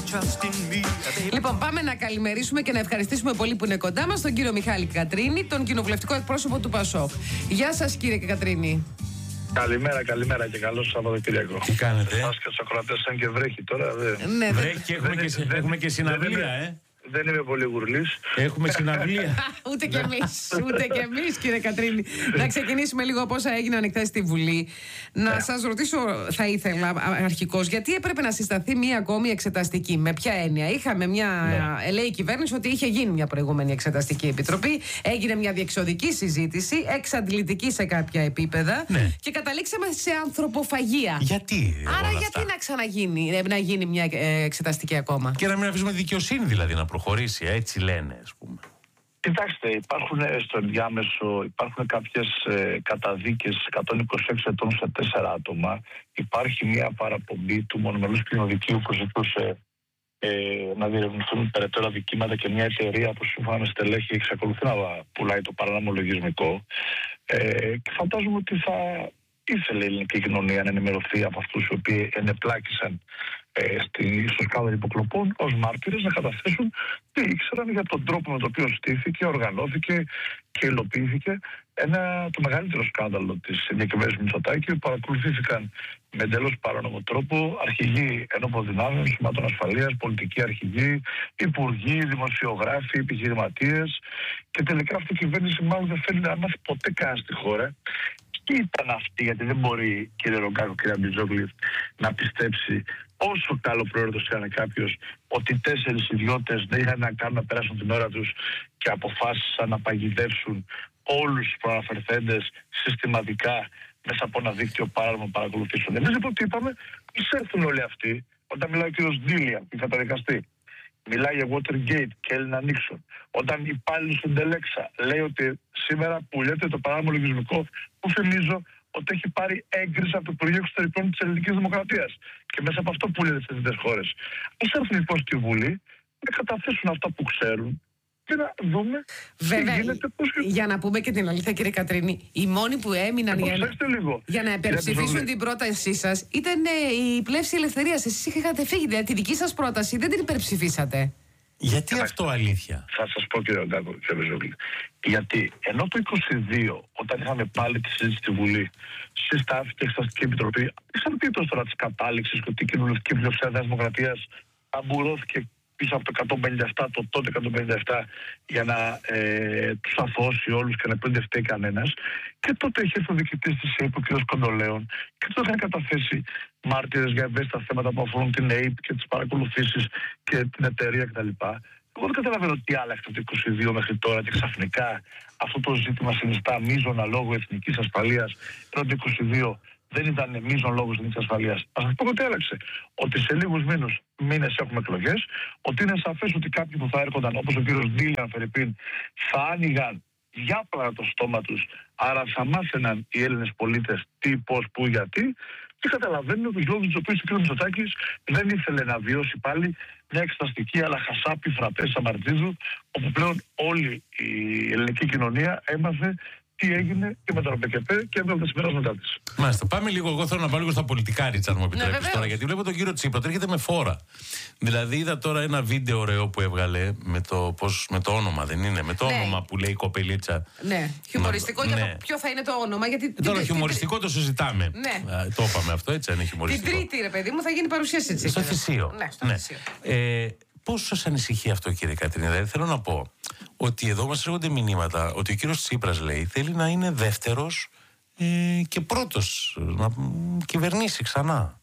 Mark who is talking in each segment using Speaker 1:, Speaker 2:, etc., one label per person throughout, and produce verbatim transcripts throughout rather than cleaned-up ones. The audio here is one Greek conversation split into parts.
Speaker 1: Λοιπόν, πάμε να καλημερίσουμε και να ευχαριστήσουμε πολύ που είναι κοντά μας τον κύριο Μιχάλη Κατρίνη, τον κοινοβουλευτικό εκπρόσωπο του ΠΑΣΟΚ. Γεια σας, κύριε Κατρίνη.
Speaker 2: Καλημέρα, καλημέρα και καλό Σαββατοκύριακο.
Speaker 3: Τι κάνετε?
Speaker 2: Σας και στους ακροατές, σαν και βρέχει τώρα. Δε.
Speaker 1: Ναι,
Speaker 3: βρέχει και έχουμε,
Speaker 2: δεν,
Speaker 3: και,
Speaker 2: δεν,
Speaker 3: έχουμε και συναυλία,
Speaker 2: δεν,
Speaker 3: ε.
Speaker 2: Δεν είμαι πολύ γουρλής.
Speaker 3: Έχουμε συναυλία.
Speaker 1: Ούτε κι εμείς, ούτε κι εμείς, κύριε Κατρίνη. Να ξεκινήσουμε λίγο από όσα έγιναν εχθές στη Βουλή. Να yeah. σας ρωτήσω, θα ήθελα αρχικώς, γιατί έπρεπε να συσταθεί μία ακόμη εξεταστική. Με ποια έννοια? Είχαμε μια, yeah. λέει η κυβέρνηση ότι είχε γίνει μια προηγούμενη εξεταστική επιτροπή, έγινε μια διεξοδική συζήτηση, εξαντλητική σε κάποια επίπεδα yeah. και καταλήξαμε σε ανθρωποφαγία.
Speaker 3: Γιατί?
Speaker 1: Άρα, γιατί αυτά? να ξαναγίνει, να γίνει μια εξεταστική ακόμα?
Speaker 3: Και να μην αφήσουμε δικαιοσύνη δηλαδή να προχωρήσει, έτσι λένε, ας πούμε.
Speaker 2: Κοιτάξτε, υπάρχουν στο ενδιάμεσο, υπάρχουν κάποιες ε, καταδίκες εκατόν είκοσι έξι ετών σε τέσσερα άτομα. Υπάρχει μια παραπομπή του μονομελούς κοινοδικείου που ζητούσε ε, να διερευνηθούν περαιτέρω αδικήματα και μια εταιρεία που σύμφωνα με στελέχη εξακολουθεί να πουλάει το παράνομο λογισμικό. Ε, και φαντάζομαι ότι θα ήθελε η ελληνική κοινωνία να ενημερωθεί από αυτούς οι οποίοι ενεπλάκησαν ε, στο σκάνδαλο υποκλοπών ως μάρτυρες, να καταθέσουν τι ήξεραν για τον τρόπο με τον οποίο στήθηκε, οργανώθηκε και υλοποιήθηκε ένα, το μεγαλύτερο σκάνδαλο της διακυβέρνησης Μητσοτάκη, που παρακολουθήθηκαν με εντελώς παράνομο τρόπο αρχηγοί ενόπλων δυνάμεων, σημάτων ασφαλείας, πολιτικοί αρχηγοί, υπουργοί, δημοσιογράφοι, επιχειρηματίες, και τελικά αυτή η κυβέρνηση μάλλον δεν θέλει να μάθει ποτέ καν στη χώρα. Τι ήταν αυτή, γιατί δεν μπορεί, κύριε Ρογκάκο, κύριε Αμπιτζόγλη, να πιστέψει, όσο καλό προαίρετος ήταν κάποιος, ότι τέσσερις ιδιώτες δεν είχαν να κάνουν να περάσουν την ώρα τους και αποφάσισαν να παγιδεύσουν όλους τους προαναφερθέντες συστηματικά μέσα από ένα δίκτυο παράνομων παρακολουθήσεων. Εμείς λοιπόν τι είπαμε? Εισέρθουν όλοι αυτοί. Όταν μιλάει ο κύριος Ντίλια, η καταδικαστή, μιλάει για Watergate και Έλληνα Νίξον. Όταν υπάλληλος στην Τελέξα λέει ότι σήμερα πουλιέται το παράνομο λογισμικό, που θυμίζω ότι έχει πάρει έγκριση από το Υπουργείο Εξωτερικών της Ελληνικής Δημοκρατίας και μέσα από αυτό πουλιέται στις τρίτες χώρες. Ας έρθουν λοιπόν στη Βουλή να καταθέσουν αυτά που ξέρουν και να δούμε.
Speaker 1: Βέβαια,
Speaker 2: τι γίνεται, πώς...
Speaker 1: για να πούμε και την αλήθεια, κύριε Κατρίνη, οι μόνοι που έμειναν για να, για να υπερψηφίσουν την πρότασή σας ήταν η Πλεύση Ελευθερίας. Εσείς είχατε φύγει, δηλαδή τη δική σας πρόταση δεν την υπερψηφίσατε.
Speaker 3: Γιατί Ά, αυτό αλήθεια?
Speaker 2: Θα σας πω, κύριε Ρογκάκο, κύριε Βεζόγλη. Γιατί ενώ το είκοσι δύο, όταν είχαμε πάλι τη συζήτηση στη Βουλή, συστάθηκε η Εξεταστική Επιτροπή, εξαρτήτως τώρα της κατάληξης και ότι η κοινοβουλευτική πλειοψηφία της Δημοκρατίας αμπουρώθηκε πίσω από το εκατόν πενήντα επτά, το τότε εκατόν πενήντα επτά, για να ε, τους αθώσει όλους και να πει δεν φταίει κανένας. Και τότε είχε έρθει ο διοικητής της ΕΕΠ, ο κ. Κοντολέων, και τότε είχαν καταθέσει μάρτυρες για ευαίσθητα θέματα που αφορούν την ΕΕΠ και τις παρακολουθήσεις και την εταιρεία κτλ. Εγώ δεν καταλαβαίνω τι άλλαξε από το είκοσι δύο μέχρι τώρα και ξαφνικά αυτό το ζήτημα συνιστά μείζωνα λόγω εθνικής ασφαλείας, ενώ το είκοσι δύο δεν ήταν μείζον λόγος εθνικής ασφαλείας. Ας σας πω τι άλλαξε. Ότι σε λίγους μήνους, μήνες έχουμε εκλογές, ότι είναι σαφές ότι κάποιοι που θα έρχονταν, όπως ο κύριος Ντίλιαν Φερρυπίν, θα άνοιγαν διάπλατα το στόμα τους, άρα θα μάθαιναν οι Έλληνες πολίτες τι, πώς, πού, γιατί, και καταλαβαίνουν τους λόγους τους οποίους ο κ. Μητσοτάκης δεν ήθελε να βιώσει πάλι μια εξεταστική αλλά χασάπη φραπέσα Μαρτζίδου, όπου πλέον όλη η ελληνική κοινωνία έμαθε τι έγινε και με τον ΟΠΕΚΕΠΕ και έβγαλε τα συμπεράσματά της.
Speaker 3: Μάλιστα. Πάμε λίγο. Εγώ θέλω να πάω λίγο στα πολιτικά, Ρίτσα, αν μου επιτρέπεις ναι, τώρα. Γιατί βλέπω τον κύριο Τσίπρα, τρέχεται με φόρα. Δηλαδή, είδα τώρα ένα βίντεο ωραίο που έβγαλε με το, πώς, με το όνομα, δεν είναι? Με το ναι. όνομα που λέει η κοπελίτσα.
Speaker 1: Ναι. Χιουμοριστικό να, για ναι. το ποιο θα είναι το όνομα. Γιατί
Speaker 3: τώρα την, χιουμοριστικό την... το συζητάμε.
Speaker 1: Ναι.
Speaker 3: Α, το είπαμε αυτό, έτσι, αν είναι χιουμοριστικό.
Speaker 1: Την Τρίτη, ρε παιδί μου, θα γίνει παρουσίαση της.
Speaker 3: Στο Θησίο.
Speaker 1: Ναι, στο
Speaker 3: ναι.
Speaker 1: Θησίο.
Speaker 3: Ε, Πώς σας ανησυχεί αυτό, κύριε Κατρίνη? Δηλαδή θέλω να πω ότι εδώ μας έρχονται μηνύματα ότι ο κύριος Τσίπρας, λέει, θέλει να είναι δεύτερος ε, και πρώτος να κυβερνήσει ξανά.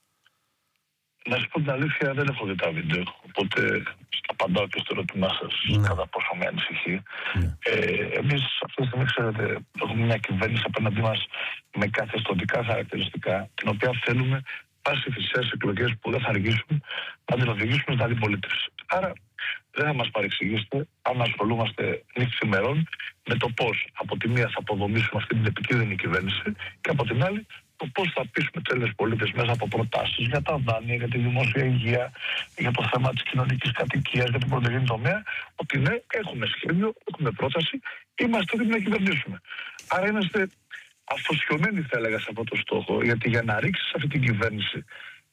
Speaker 2: Να σου πω την αλήθεια, δεν έχω δει τα βίντεο, οπότε απαντάω και στο ερώτημά σας
Speaker 3: ναι.
Speaker 2: κατά πόσο με ανησυχεί.
Speaker 3: Ναι.
Speaker 2: Ε, εμείς αυτή τη στιγμή, ξέρετε, έχουμε μια κυβέρνηση απέναντί μας με καθεστωτικά χαρακτηριστικά, την οποία θέλουμε πάση θυσίας εκλογές που δεν θα αργήσουν να την οδηγήσουμε στην αντιπολίτευση. Άρα δεν θα μας παρεξηγήσετε αν ασχολούμαστε νύχτες ημερών με το πώς από τη μία θα αποδομήσουμε αυτή την επικίνδυνη κυβέρνηση και από την άλλη το πώς θα πείσουμε τους Έλληνες πολίτες μέσα από προτάσεις για τα δάνεια, για τη δημόσια υγεία, για το θέμα της κοινωνικής κατοικίας, για την πρωτογενή τομέα, ότι ναι, έχουμε σχέδιο, έχουμε πρόταση, είμαστε έτοιμοι να κυβερνήσουμε. Άρα είμαστε αφοσιωμένοι, θα έλεγα, σε αυτό το στόχο, γιατί για να ρίξεις αυτή την κυβέρνηση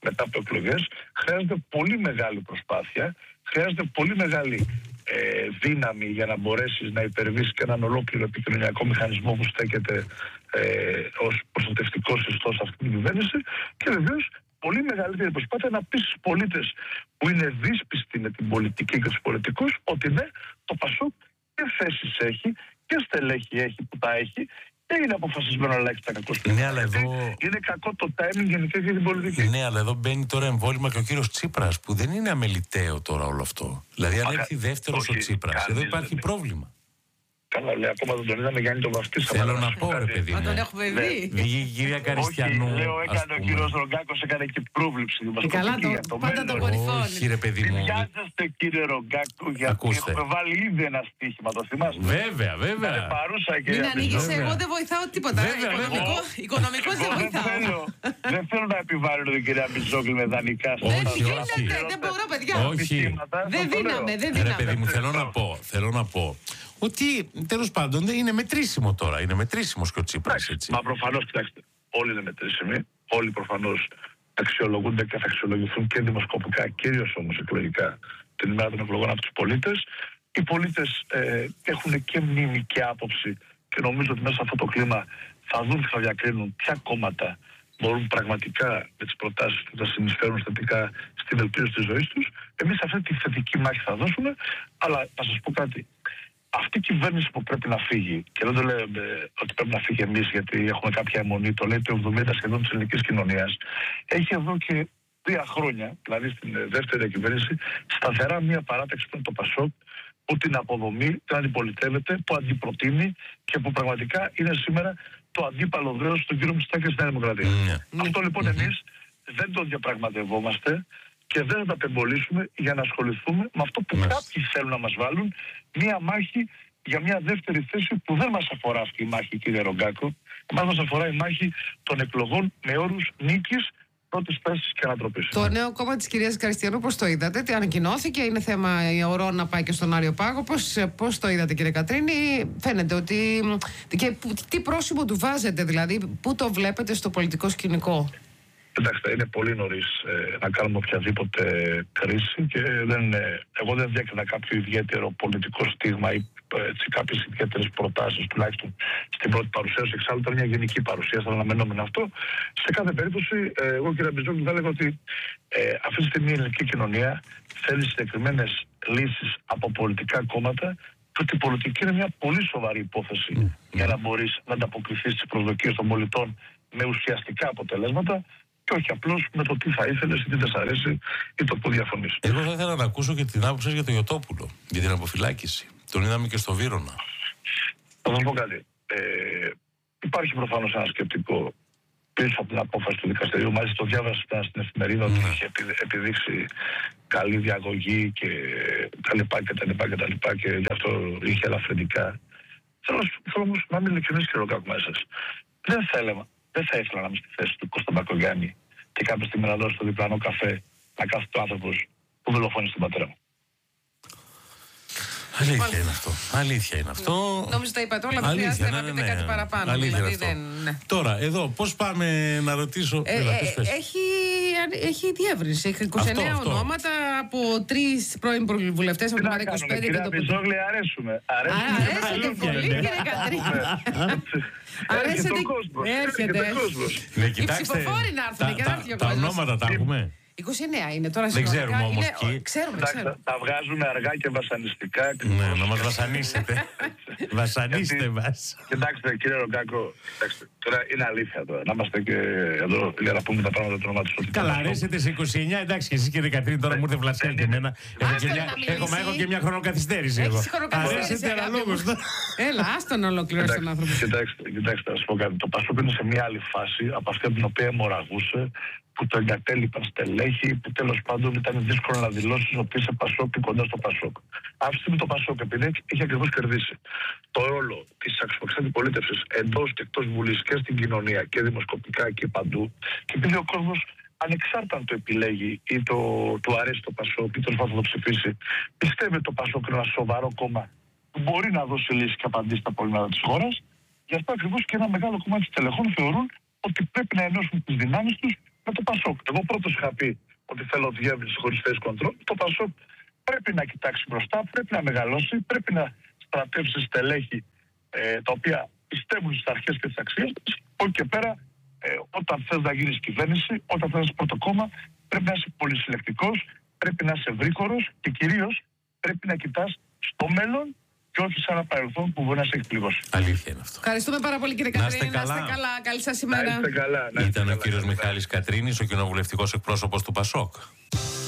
Speaker 2: μετά από εκλογές, χρειάζεται πολύ μεγάλη προσπάθεια, χρειάζεται πολύ μεγάλη ε, δύναμη για να μπορέσεις να υπερβείς και έναν ολόκληρο επικοινωνιακό μηχανισμό που στέκεται ε, ως προστατευτικός ιστός σε αυτή την κυβέρνηση, και βεβαίως πολύ μεγαλύτερη προσπάθεια να πεις στους πολίτες που είναι δύσπιστοι με την πολιτική και τους πολιτικούς ότι ναι, το ΠΑΣΟΚ και θέσεις έχει και στελέχη έχει που τα έχει και είναι αποφασισμένο να αλλάξει τα κακό.
Speaker 3: Ναι, αλλά εδώ...
Speaker 2: Είναι κακό το timing γενικά για την πολιτική.
Speaker 3: Ναι, αλλά εδώ μπαίνει τώρα εμβόλυμα και ο κύριος Τσίπρας, που δεν είναι αμεληταίο τώρα όλο αυτό. Δηλαδή, αν
Speaker 2: Ακα...
Speaker 3: έρθει δεύτερος ο Τσίπρας, εδώ υπάρχει πρόβλημα.
Speaker 2: Καλά, λέει, ακόμα δεν τον είδαμε, Γιάννη, τον βαφτίσαμε.
Speaker 3: Θέλω να πω, ρε παιδί μου.
Speaker 1: Μα τον έχουμε δει.
Speaker 3: Βγήκε η κυρία Καριστιανού.
Speaker 2: Όχι, λέω, έκανε ο κύριος Ρογκάκος, έκανε και πρόβληψη.
Speaker 1: Και καλά, το, πάντα το κορυφώνει.
Speaker 3: Όχι, ρε παιδί μου.
Speaker 2: Βιάζεστε, κύριε Ρογκάκο, γιατί έχουμε βάλει ήδη ένα στοίχημα, το θυμάστε.
Speaker 3: Βέβαια, βέβαια.
Speaker 2: Είναι παρούσα, κύριε.
Speaker 1: Μην ανοίγεις, εγώ δεν βοηθάω τίποτα. Οικονομικός δεν βοηθάω.
Speaker 2: Δεν θέλω να επιβάλλω την κυρία Μπιζόγλη με δανεικά.
Speaker 1: Όχι, δεν μπορώ, παιδιά.
Speaker 3: Όχι.
Speaker 1: Δεν δίναμε, δεν δίναμε.
Speaker 3: Ρε παιδί μου, θέλω να πω, θέλω να πω ότι τέλος πάντων δεν είναι μετρήσιμο τώρα. Είναι μετρήσιμος και ο Τσίπρας, έτσι.
Speaker 2: Μα προφανώς, κοιτάξτε, όλοι είναι μετρήσιμοι. Όλοι προφανώς αξιολογούνται και θα αξιολογηθούν και δημοσκοπικά, κυρίως όμως εκλογικά, την ημέρα των εκλογών από τους πολίτες. Οι πολίτες ε, έχουν και μνήμη και άποψη και νομίζω ότι μέσα σε αυτό το κλίμα θα δουν και θα διακρίνουν ποια κόμματα μπορούν πραγματικά με τις προτάσεις τους να συνεισφέρουν θετικά στη βελτίωση της ζωής τους. Εμείς αυτή τη θετική μάχη θα δώσουμε, αλλά θα σας πω κάτι. Αυτή η κυβέρνηση που πρέπει να φύγει, και δεν το λέω ε, ότι πρέπει να φύγει εμείς γιατί έχουμε κάποια αιμονή, το λέει το εβδομήντα τοις εκατό σχεδόν της ελληνικής κοινωνίας, έχει εδώ και τρία χρόνια, δηλαδή στην ε, δεύτερη κυβέρνηση, σταθερά μια παράταξη που είναι το ΠΑΣΟΚ, που την αποδομεί, την αντιπολιτεύεται, που αντιπροτείνει και που πραγματικά είναι σήμερα το αντίπαλο βρέος στον κύριο Μητσοτάκη στη Νέα Δημοκρατία. Mm. Αυτό λοιπόν mm. εμείς δεν το διαπραγματευόμαστε και δεν θα τα πεμπολίσουμε για να ασχοληθούμε με αυτό που yes. κάποιοι θέλουν να μας βάλουν, μία μάχη για μια δεύτερη θέση που δεν μας αφορά αυτή η μάχη, κύριε Ρογκάκο. Εμάς μας αφορά η μάχη των εκλογών με όρους νίκης, πρώτης θέσης και ανατροπής.
Speaker 1: Το νέο κόμμα της κυρίας Καριστιανού, πώς το είδατε? Τι ανακοινώθηκε? Είναι θέμα ορό να πάει και στον Άριο Πάγο. Πώς, πώς το είδατε, κύριε Κατρίνη? Φαίνεται ότι... Και τι πρόσημο του βάζετε, δηλαδή, πού το βλέπετε στο πολιτικό σκηνικό?
Speaker 2: Κοιτάξτε, είναι πολύ νωρίς ε, να κάνουμε οποιαδήποτε κρίση και δεν, ε, εγώ δεν διέκρινα κάποιο ιδιαίτερο πολιτικό στίγμα ή έτσι, κάποιες ιδιαίτερες προτάσεις, τουλάχιστον στην πρώτη παρουσίαση. Εξάλλου ήταν μια γενική παρουσία, θα αναμενόμενο αυτό. Σε κάθε περίπτωση, ε, εγώ κύριε Μπιζόγλου θα έλεγα ότι ε, αυτή τη στιγμή η ελληνική κοινωνία θέλει συγκεκριμένες λύσεις από πολιτικά κόμματα και ότι η πολιτική είναι μια πολύ σοβαρή υπόθεση mm. για να μπορείς να ανταποκριθείς στις προσδοκίες των πολιτών με ουσιαστικά αποτελέσματα. Και όχι απλώς με το τι θα ήθελες ή τι δεν σ' αρέσει ή το που διαφωνείς.
Speaker 3: Εγώ θα ήθελα να ακούσω και την άποψη σας για τον Ιωτόπουλο, για την αποφυλάκηση. Τον είδαμε και στο Βύρωνα.
Speaker 2: Θα σας πω κάτι. Ε, υπάρχει προφανώς ένα σκεπτικό πίσω από την απόφαση του δικαστηρίου. Μάλιστα το διάβασα στην εφημερίδα ότι mm. είχε επιδείξει καλή διαγωγή και τα λοιπά και τα λοιπά και τα λοιπά και γι' αυτό είχε ελαφρυντικά. Θέλω, θέλω όμως να μην ειλικρινείς και Ρογκάκο μέσα σας. Δεν θέλαμε. Δεν θα ήθελα να είμαι στη θέση του Κώστα Μπακογιάννη και κάποια στιγμή να δώσω το διπλανό καφέ να κάθεται ο άνθρωπος που δολοφόνησε τον πατέρα μου.
Speaker 3: Αλήθεια είναι αυτό. Αλήθεια είναι αυτό.
Speaker 1: Νομίζω τα είπατε όλα, δεν χρειάζεται να πείτε κάτι παραπάνω.
Speaker 3: Αλήθεια
Speaker 1: δηλαδή,
Speaker 3: αυτό.
Speaker 1: δεν, ναι.
Speaker 3: Τώρα, εδώ, πώς πάμε να ρωτήσω...
Speaker 1: Ε,
Speaker 3: Έλα,
Speaker 1: ε,
Speaker 3: πες, πες.
Speaker 1: Έχει, έχει διεύρυνση. Έχει είκοσι εννέα
Speaker 3: αυτό, αυτό.
Speaker 1: ονόματα από τρεις πρώην προβουλευτές από το Μάρα είκοσι πέντε.
Speaker 2: Κυρία Μπιζόγλη, αρέσουμε.
Speaker 1: Αρέσετε πολύ, κύριε Κατρίνη. Αρέσετε. Έρχεται. Οι ψηφοφόροι να έρθουν και να έρθει ο
Speaker 3: Τα ονόματα τα έχουμε.
Speaker 1: είκοσι εννέα είναι τώρα.
Speaker 3: Δεν ξέρουμε όμως ποιοι.
Speaker 1: Ξέρουμε, ξέρουμε.
Speaker 2: Τα βγάζουμε αργά και βασανιστικά.
Speaker 3: Ναι, να μας βασανίσετε. Βασανίστε μας.
Speaker 2: Κοιτάξτε, κύριε Ρογκάκο, τώρα είναι αλήθεια τώρα. Να είμαστε και εδώ για να πούμε τα πράγματα του όνομα του.
Speaker 3: Καλά, αρέσετε σε είκοσι εννέα, εντάξει, και εσείς κύριε Κατρίνη, τώρα μου ήρθε βλασιά και εμένα. Έχω και μια χρονοκαθυστέρηση εγώ. Αρέσετε αναλόγως.
Speaker 1: Έλα, άστον να ολοκληρώσει τον άνθρωπο.
Speaker 2: Κοιτάξτε, να σου πω κάτι. Το ΠΑΣΟΚ είναι σε μια άλλη φάση από αυτή την οποία αιμορραγούσε, που το εγκατέλειπαν στελέχη, που τέλος πάντων ήταν δύσκολο να δηλώσεις ότι είσαι Πασόκ ή κοντά στο Πασόκ. Αυτή τη στιγμή το Πασόκ, επειδή έχει ακριβώς κερδίσει το ρόλο της αξιοπρεπής αντιπολίτευσης εντός και εκτός Βουλής και στην κοινωνία και δημοσκοπικά και παντού, και επειδή ο κόσμος ανεξάρτητα αν το επιλέγει ή το, του αρέσει το Πασόκ ή το θα το ψηφίσει, πιστεύει ότι το Πασόκ είναι ένα σοβαρό κόμμα που μπορεί να δώσει λύσεις και απαντήσεις στα προβλήματα της χώρας. Γι' αυτό ακριβώς και ένα μεγάλο κομμάτι των τελεχών θεωρούν ότι πρέπει να ενώσουν τις δυνάμεις τους με το Πασόκ. Εγώ πρώτος είχα πει ότι θέλω διεύρυνση χωρίς θέση κοντρόλ. Το Πασόκ πρέπει να κοιτάξει μπροστά, πρέπει να μεγαλώσει, πρέπει να στρατεύσει στελέχη ε, τα οποία πιστεύουν στις αρχές και τις αξίες της. Από εκεί και πέρα, ε, όταν θες να γίνεις κυβέρνηση, όταν θες να είσαι πρώτο κόμμα, πρέπει να είσαι πολυσυλλεκτικός, πρέπει να είσαι ευρύχωρος και κυρίως πρέπει να κοιτάς στο μέλλον και όχι σε ένα παρελθόν που μπορεί να σε έχει πληγώσει.
Speaker 3: Αλήθεια είναι αυτό.
Speaker 1: Ευχαριστούμε πάρα πολύ, κύριε Κατρίνη. Να είστε καλά. Καλή σας ημέρα.
Speaker 2: Να είστε καλά. Να είστε
Speaker 3: Ήταν
Speaker 2: καλά.
Speaker 3: ο κύριος Μιχάλης Κατρίνης, ο κοινοβουλευτικός εκπρόσωπος του Πασόκ.